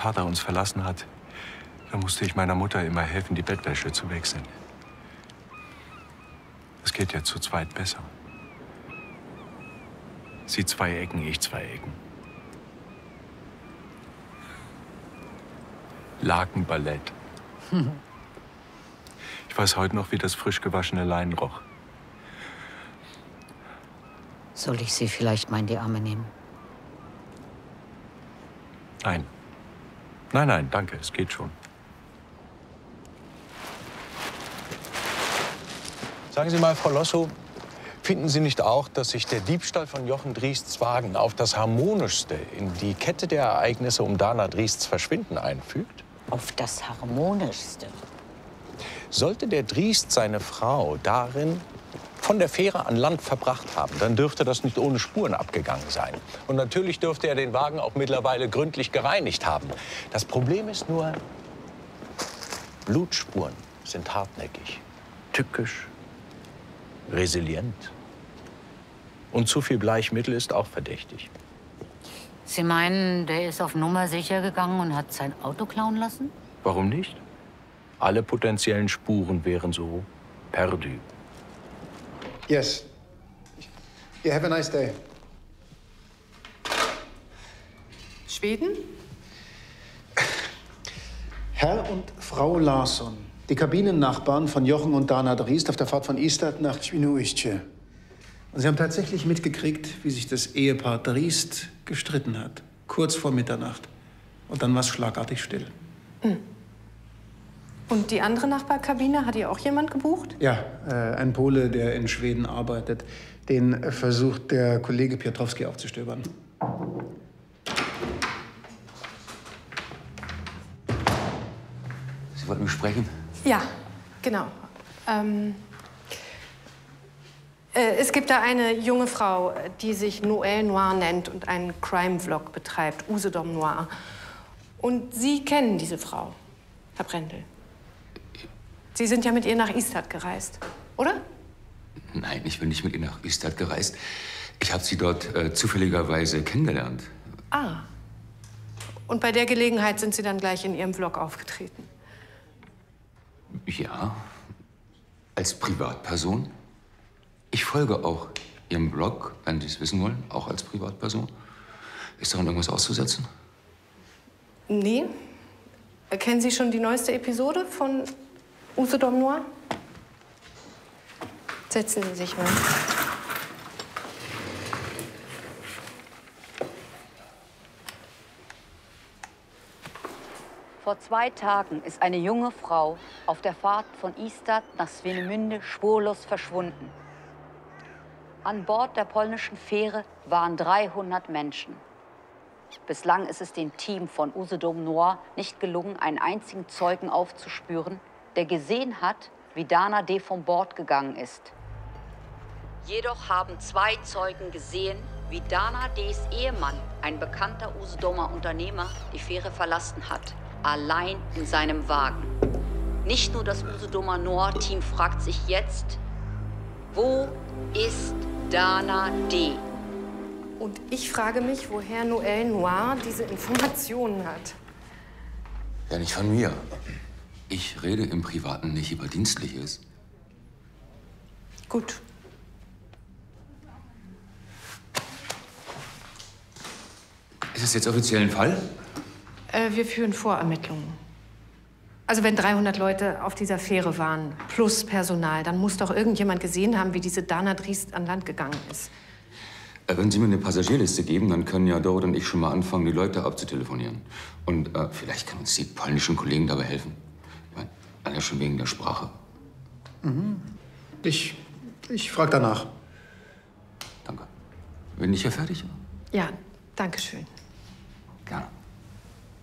Vater uns verlassen hat, da musste ich meiner Mutter immer helfen, die Bettwäsche zu wechseln. Es geht ja zu zweit besser. Sie 2 Ecken, ich 2 Ecken. Lakenballett. Ich weiß heute noch, wie das frisch gewaschene Leinen roch. Soll ich Sie vielleicht mal in die Arme nehmen? Nein. Nein, nein, danke, es geht schon. Sagen Sie mal, Frau Lossow, finden Sie nicht auch, dass sich der Diebstahl von Jochen Driests Wagen auf das Harmonischste in die Kette der Ereignisse um Dana Driests Verschwinden einfügt? Auf das Harmonischste? Sollte der Driest seine Frau darin von der Fähre an Land verbracht haben, dann dürfte das nicht ohne Spuren abgegangen sein. Und natürlich dürfte er den Wagen auch mittlerweile gründlich gereinigt haben. Das Problem ist nur, Blutspuren sind hartnäckig, tückisch, resilient. Und zu viel Bleichmittel ist auch verdächtig. Sie meinen, der ist auf Nummer sicher gegangen und hat sein Auto klauen lassen? Warum nicht? Alle potenziellen Spuren wären so perdu. Yes. Yeah, have a nice day. Schweden? Herr und Frau Larsson, die Kabinennachbarn von Jochen und Dana Driest auf der Fahrt von Ystad nach Świnoujście. Und sie haben tatsächlich mitgekriegt, wie sich das Ehepaar Driest gestritten hat. Kurz vor Mitternacht. Und dann war es schlagartig still. Und die andere Nachbarkabine, hat ihr auch jemand gebucht? Ja, ein Pole, der in Schweden arbeitet. Den versucht der Kollege Piotrowski aufzustöbern. Sie wollten mich sprechen? Ja, genau. Es gibt da eine junge Frau, die sich Noël Noir nennt und einen Crime-Vlog betreibt, Usedom Noir. Und Sie kennen diese Frau, Herr Brendel. Sie sind ja mit ihr nach Ystad gereist, oder? Nein, ich bin nicht mit ihr nach Ystad gereist. Ich habe sie dort zufälligerweise kennengelernt. Ah. Und bei der Gelegenheit sind Sie dann gleich in Ihrem Vlog aufgetreten? Ja, als Privatperson. Ich folge auch Ihrem Blog, wenn Sie es wissen wollen, auch als Privatperson. Ist daran irgendwas auszusetzen? Nee. Kennen Sie schon die neueste Episode von Usedom Noir? Setzen Sie sich mal. Vor 2 Tagen ist eine junge Frau auf der Fahrt von Ystad nach Swinemünde spurlos verschwunden. An Bord der polnischen Fähre waren 300 Menschen. Bislang ist es dem Team von Usedom Noir nicht gelungen, einen einzigen Zeugen aufzuspüren, der gesehen hat, wie Dana D. vom Bord gegangen ist. Jedoch haben 2 Zeugen gesehen, wie Dana D.s Ehemann, ein bekannter Usedomer Unternehmer, die Fähre verlassen hat, allein in seinem Wagen. Nicht nur das Usedomer Noir-Team fragt sich jetzt, wo ist Dana D.? Und ich frage mich, woher Noël Noir diese Informationen hat. Ja, nicht von mir. Ich rede im Privaten nicht über Dienstliches. Gut. Ist es jetzt offiziell ein Fall? Wir führen Vorermittlungen. Also wenn 300 Leute auf dieser Fähre waren, plus Personal, dann muss doch irgendjemand gesehen haben, wie diese Dana Driest an Land gegangen ist. Wenn Sie mir eine Passagierliste geben, dann können ja Dorot und ich schon mal anfangen, die Leute abzutelefonieren. Und vielleicht können uns die polnischen Kollegen dabei helfen. Ich meine, allein schon wegen der Sprache. Mhm. Ich frage danach. Danke. Bin ich ja fertig? Ja, danke schön. Gerne.